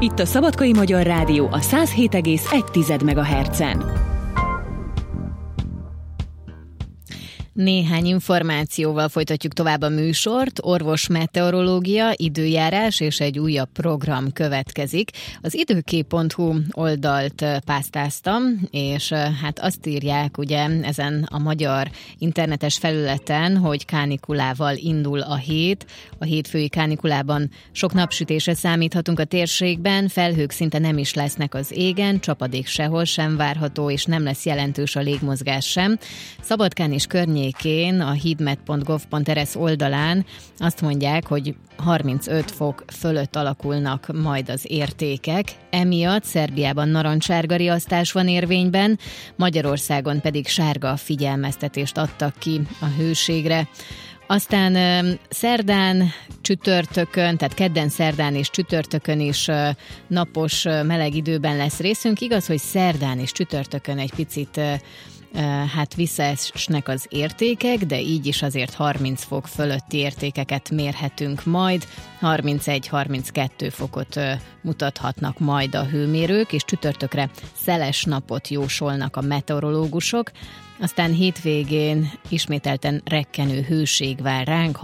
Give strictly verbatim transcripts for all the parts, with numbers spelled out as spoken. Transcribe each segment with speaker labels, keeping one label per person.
Speaker 1: Itt a Szabadkai Magyar Rádió a száz hét egész egy megahertzen.
Speaker 2: Néhány információval folytatjuk tovább a műsort. Orvosmeteorológia, időjárás és egy újabb program következik. Az időkép pont hu oldalt pásztáztam, és hát azt írják ugye ezen a magyar internetes felületen, hogy kánikulával indul a hét. A hétfői kánikulában sok napsütésre számíthatunk a térségben, felhők szinte nem is lesznek az égen, csapadék sehol sem várható, és nem lesz jelentős a légmozgás sem. Szabadkán és környékén a hidmet pont gov pont er es oldalán azt mondják, hogy harmincöt fok fölött alakulnak majd az értékek. Emiatt Szerbiában narancssárga riasztás van érvényben, Magyarországon pedig sárga figyelmeztetést adtak ki a hőségre. Aztán szerdán, csütörtökön, tehát kedden, szerdán és csütörtökön is napos, meleg időben lesz részünk. Igaz, hogy szerdán és csütörtökön egy picit hát visszaesnek az értékek, de így is azért harminc fok fölötti értékeket mérhetünk majd. harmincegy-harminckettő fokot mutathatnak majd a hőmérők, és csütörtökre szeles napot jósolnak a meteorológusok. Aztán hétvégén ismételten rekkenő hőség vár ránk,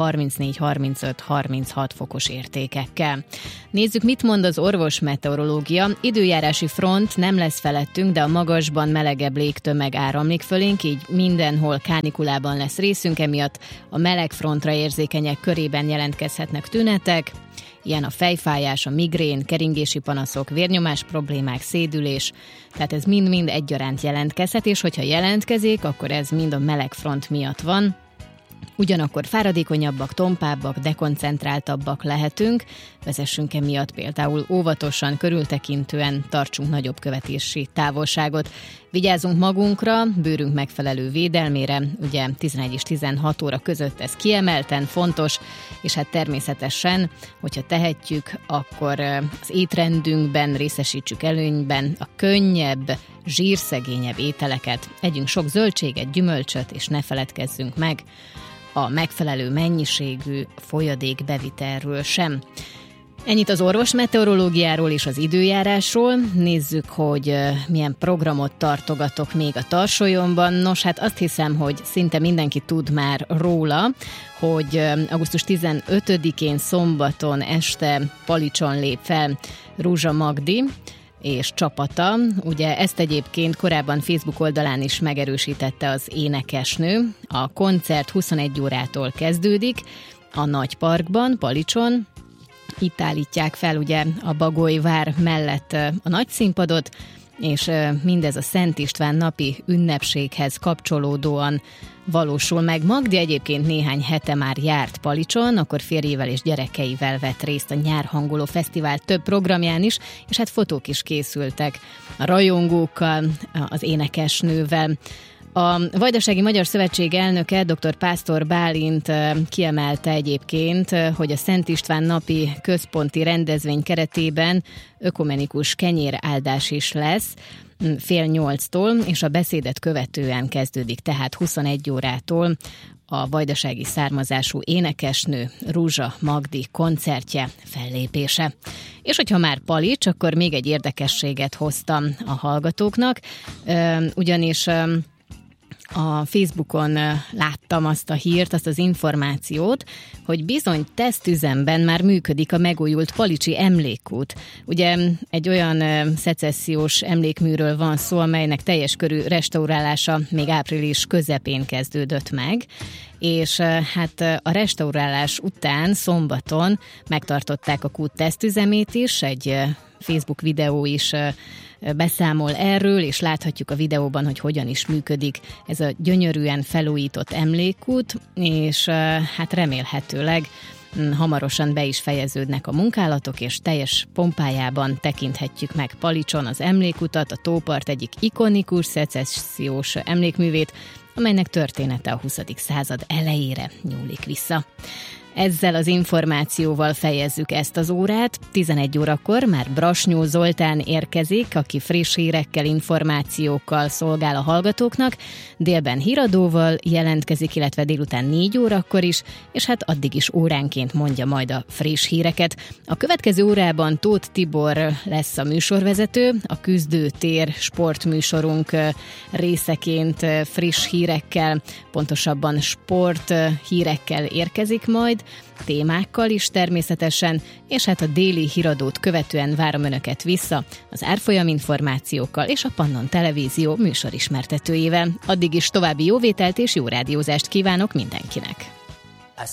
Speaker 2: harmincnégy-harmincöt-harminchat fokos értékekkel. Nézzük, mit mond az orvosmeteorológia. Időjárási front nem lesz felettünk, de a magasban melegebb légtömeg áramlik fölénk, így mindenhol kánikulában lesz részünk, emiatt a meleg frontra érzékenyek körében jelentkezhetnek tünetek. Ilyen a fejfájás, a migrén, keringési panaszok, vérnyomás problémák, szédülés, tehát ez mind-mind egyaránt jelentkezhet, és hogyha jelentkezik, akkor ez mind a meleg front miatt van. Ugyanakkor fáradékonyabbak, tompábbak, dekoncentráltabbak lehetünk, vezessünk emiatt például óvatosan, körültekintően, tartsunk nagyobb követési távolságot. Vigyázzunk magunkra, bőrünk megfelelő védelmére, ugye tizenegy és tizenhat óra között ez kiemelten fontos, és hát természetesen, hogyha tehetjük, akkor az étrendünkben részesítsük előnyben a könnyebb, zsírszegényebb ételeket, együnk sok zöldséget, gyümölcsöt, és ne feledkezzünk meg a megfelelő mennyiségű folyadék bevitelről sem. Ennyit az orvosmeteorológiáról és az időjárásról. Nézzük, hogy milyen programot tartogatok még a tarsolyomban. Nos, hát azt hiszem, hogy szinte mindenki tud már róla, hogy augusztus tizenötödikén szombaton este Palicson lép fel Rúzsa Magdi és csapata. Ugye ezt egyébként korábban Facebook oldalán is megerősítette az énekesnő. A koncert huszonegy órától kezdődik a Nagyparkban, Palicson. Itt állítják fel ugye a Bagolyvár mellett a nagy színpadot, és mindez a Szent István napi ünnepséghez kapcsolódóan valósul meg. Magdi egyébként néhány hete már járt Palicson, akkor férjével és gyerekeivel vett részt a Nyárhangoló Fesztivál több programján is, és hát fotók is készültek a rajongókkal, az énekesnővel. A Vajdasági Magyar Szövetség elnöke, dr. Pásztor Bálint kiemelte egyébként, hogy a Szent István napi központi rendezvény keretében ökumenikus kenyéráldás is lesz fél nyolctól, és a beszédet követően kezdődik, tehát huszonegy órától a vajdasági származású énekesnő Rúzsa Magdi koncertje, fellépése. És hogyha már Palics, akkor még egy érdekességet hoztam a hallgatóknak, ugyanis a Facebookon láttam azt a hírt, azt az információt, hogy bizony tesztüzemben már működik a megújult palicsi emlékkút. Ugye egy olyan szecessziós emlékműről van szó, amelynek teljes körű restaurálása még április közepén kezdődött meg, és hát a restaurálás után szombaton megtartották a kút tesztüzemét is, egy Facebook videó is beszámol erről, és láthatjuk a videóban, hogy hogyan is működik ez a gyönyörűen felújított emlékkút, és hát remélhetőleg hamarosan be is fejeződnek a munkálatok, és teljes pompájában tekinthetjük meg Palicson az emlékutat, a tópart egyik ikonikus szecessziós emlékművét, amelynek története a huszadik század elejére nyúlik vissza. Ezzel az információval fejezzük ezt az órát. tizenegy órakor már Brasnyó Zoltán érkezik, aki friss hírekkel, információkkal szolgál a hallgatóknak. Délben híradóval jelentkezik, illetve délután négy órakor is, és hát addig is óránként mondja majd a friss híreket. A következő órában Tóth Tibor lesz a műsorvezető, a Küzdőtér sportműsorunk részeként friss hírekkel, pontosabban sport hírekkel érkezik majd, témákkal is természetesen, és hát a déli híradót követően várom Önöket vissza az árfolyam információkkal és a Pannon Televízió műsorismertetőjével. Addig is további jóvételt és jó rádiózást kívánok mindenkinek!